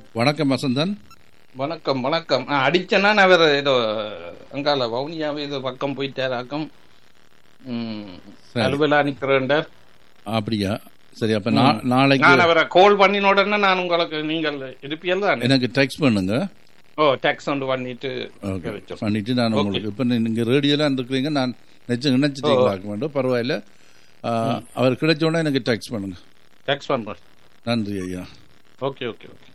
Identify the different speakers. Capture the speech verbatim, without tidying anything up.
Speaker 1: வணக்கம் வசந்தன்.
Speaker 2: வணக்கம் வணக்கம். அடிச்சனா அவர் ஏதோ அங்கால வவுனியாவே ஏதோ பக்கம் போயிட்டாராக்கம். அலுவலா நிக்கிறேன்டார்.
Speaker 1: அப்படியா? சரி, அப்ப நாளைக்கு
Speaker 2: நான் அவரை கால் பண்ணின உடனே நான் உங்களுக்கு நீங்கள் இருப்பியல் தான்
Speaker 1: எனக்கு டெக்ஸ்ட் பண்ணுங்க.
Speaker 2: ஓ, டெக்ஸ்ட் ஒன்று பண்ணிட்டு
Speaker 1: பண்ணிட்டு நான் உங்களுக்கு இப்ப நீங்க ரேடியோல இருக்கிறீங்க, நான் நினைச்சு நினைச்சிட்டு பார்க்க வேண்டும். பரவாயில்ல, அவர் கிடைச்ச உடனே எனக்கு டெக்ஸ்ட் பண்ணுங்க.
Speaker 2: டெக்ஸ்ட் பண்றேன்.
Speaker 1: நன்றி ஐயா.
Speaker 2: Okay okay okay.